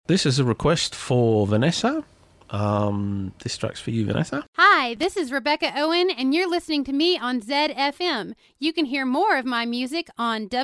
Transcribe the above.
This is a request for Vanessa. This track's for you, Vanessa. Hi, this is Rebecca Owen, and you're listening to me on ZFM. You can hear more of my music on